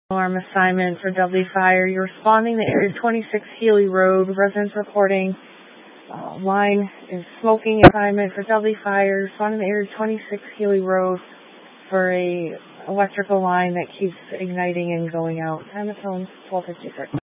Alarm assignment for Dudley Fire. You're responding to Area 26 Healy Road. Residents reporting line is smoking. Assignment for Dudley Fire. Responding to Area 26 Healy Road for a electrical line that keeps igniting and going out. Time of phone 12:56.